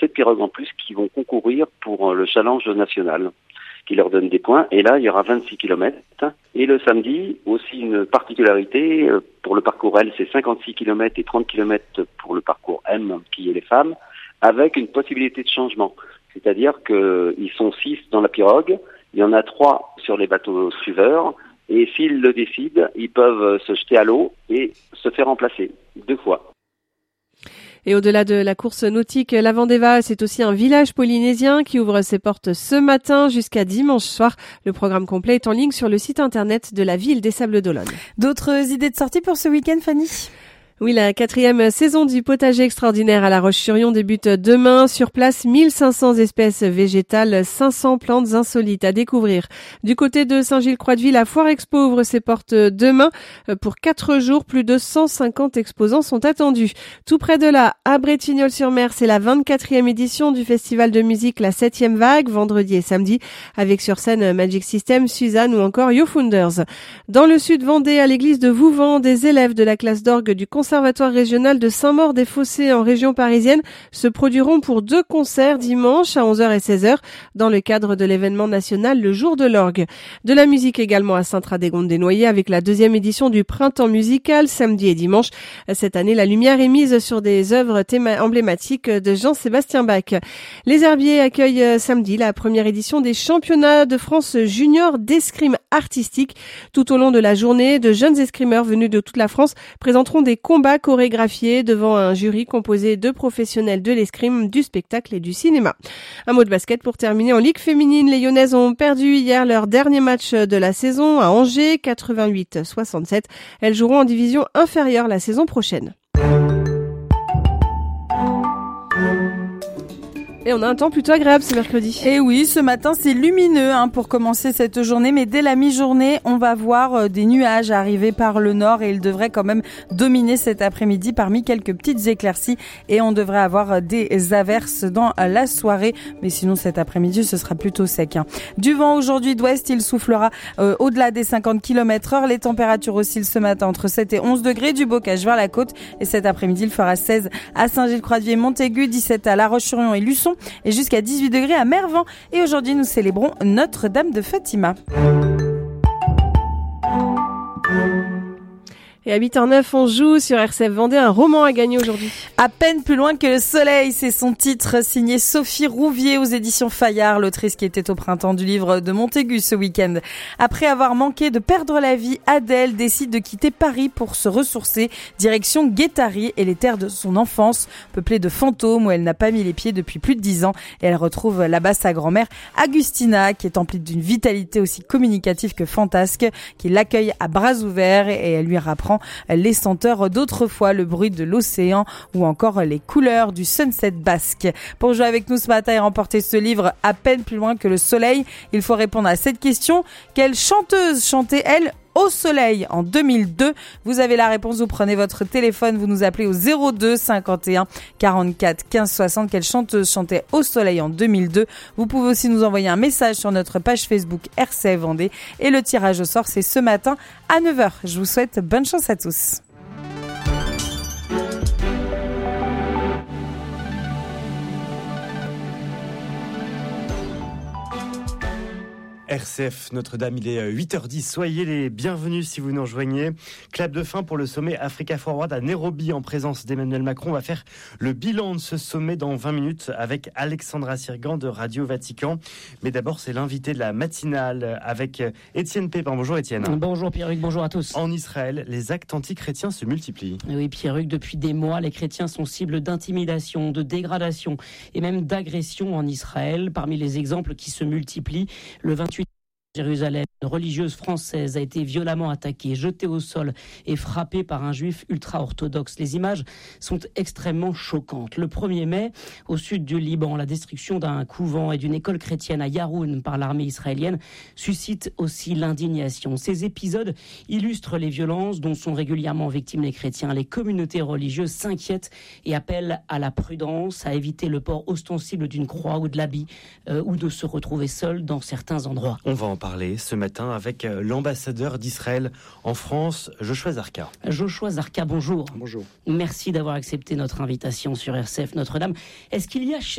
7 pirogues en plus qui vont concourir pour le challenge national, qui leur donne des points. Et là, il y aura 26 kilomètres. Et le samedi, aussi une particularité, pour le parcours L, c'est 56 kilomètres et 30 kilomètres pour le parcours M, qui est les femmes, avec une possibilité de changement. C'est-à-dire qu'ils sont 6 dans la pirogue, il y en a 3 sur les bateaux suiveurs, et s'ils le décident, ils peuvent se jeter à l'eau et se faire remplacer 2 fois. Et au-delà de la course nautique, la Vendeva, c'est aussi un village polynésien qui ouvre ses portes ce matin jusqu'à dimanche soir. Le programme complet est en ligne sur le site internet de la ville des Sables d'Olonne. D'autres idées de sortie pour ce week-end, Fanny ? Oui, la 4e saison du potager extraordinaire à La Roche-sur-Yon débute demain. Sur place, 1500 espèces végétales, 500 plantes insolites à découvrir. Du côté de Saint-Gilles-Croix-de-Vie, la Foire Expo ouvre ses portes demain. Pour 4 jours, plus de 150 exposants sont attendus. Tout près de là, à Bretignolles-sur-Mer, c'est la 24e édition du festival de musique La 7e Vague, vendredi et samedi, avec sur scène Magic System, Suzanne ou encore Yo Founders. Dans le sud Vendée, à l'église de Vouvant, des élèves de la classe d'orgue du Conservatoire régional de Saint-Maur-des-Fossés en région parisienne se produiront pour 2 concerts dimanche à 11h et 16h dans le cadre de l'événement national Le Jour de l'Orgue. De la musique également à Sainte-Radegonde-des-Noyers avec la 2e édition du Printemps musical samedi et dimanche. Cette année, la lumière est mise sur des œuvres emblématiques de Jean-Sébastien Bach. Les Herbiers accueillent samedi la première édition des championnats de France junior d'escrime artistique. Tout au long de la journée, de jeunes escrimeurs venus de toute la France présenteront des combats chorégraphiés devant un jury composé de professionnels de l'escrime, du spectacle et du cinéma. Un mot de basket pour terminer. En Ligue féminine, les Lyonnaises ont perdu hier leur dernier match de la saison à Angers, 88-67. Elles joueront en division inférieure la saison prochaine. Et on a un temps plutôt agréable ce mercredi. Et oui, ce matin c'est lumineux pour commencer cette journée, mais dès la mi-journée, on va voir des nuages arriver par le nord et ils devraient quand même dominer cet après-midi parmi quelques petites éclaircies et on devrait avoir des averses dans la soirée, mais sinon cet après-midi ce sera plutôt sec. Du vent aujourd'hui d'ouest, il soufflera au-delà des 50 km/h. Les températures oscillent ce matin entre 7 et 11 degrés, du bocage vers la côte et cet après-midi il fera 16 à Saint-Gilles-Croix-de-Vie et Montaigu, 17 à La Roche-sur-Yon et Luçon et jusqu'à 18 degrés à Mervent. Et aujourd'hui, nous célébrons Notre-Dame de Fatima. Et à 8h09, on joue sur RCF Vendée un roman à gagner aujourd'hui. À peine plus loin que le soleil, c'est son titre, signé Sophie Rouvier aux éditions Fayard, l'autrice qui était au printemps du livre de Montaigu ce week-end. Après avoir manqué de perdre la vie, Adèle décide de quitter Paris pour se ressourcer, direction Guétari et les terres de son enfance, peuplées de fantômes où elle n'a pas mis les pieds depuis plus de 10 ans. Et elle retrouve là-bas sa grand-mère Agustina, qui est emplie d'une vitalité aussi communicative que fantasque, qui l'accueille à bras ouverts et elle lui rapprend les senteurs d'autrefois, le bruit de l'océan ou encore les couleurs du sunset basque. Pour jouer avec nous ce matin et remporter ce livre à peine plus loin que le soleil, il faut répondre à cette question. Quelle chanteuse chantait-elle au soleil en 2002? Vous avez la réponse, vous prenez votre téléphone, vous nous appelez au 02 51 44 15 60. Quelle chanteuse chantait au soleil en 2002? Vous pouvez aussi nous envoyer un message sur notre page Facebook RCF Vendée et le tirage au sort c'est ce matin à 9h. Je vous souhaite bonne chance à tous. RCF Notre-Dame, il est 8h10. Soyez les bienvenus si vous nous rejoignez. Clap de fin pour le sommet Africa Forward à Nairobi en présence d'Emmanuel Macron. On va faire le bilan de ce sommet dans 20 minutes avec Alexandra Sirgan de Radio Vatican. Mais d'abord, c'est l'invité de la matinale avec Étienne Pépin. Bonjour Étienne. Bonjour Pierre-Hugues, bonjour à tous. En Israël, les actes anti-chrétiens se multiplient. Oui Pierre-Hugues, depuis des mois, les chrétiens sont cibles d'intimidation, de dégradation et même d'agression en Israël. Parmi les exemples qui se multiplient, le 28 Jérusalem, une religieuse française a été violemment attaquée, jetée au sol et frappée par un juif ultra-orthodoxe. Les images sont extrêmement choquantes. Le 1er mai, au sud du Liban, la destruction d'un couvent et d'une école chrétienne à Yaroun par l'armée israélienne suscite aussi l'indignation. Ces épisodes illustrent les violences dont sont régulièrement victimes les chrétiens. Les communautés religieuses s'inquiètent et appellent à la prudence, à éviter le port ostensible d'une croix ou de l'habit ou de se retrouver seul dans certains endroits. On va en parler ce matin avec l'ambassadeur d'Israël en France, Joshua Zarka. Joshua Zarka, bonjour. Bonjour. Merci d'avoir accepté notre invitation sur RCF Notre-Dame. Est-ce qu'il y a chez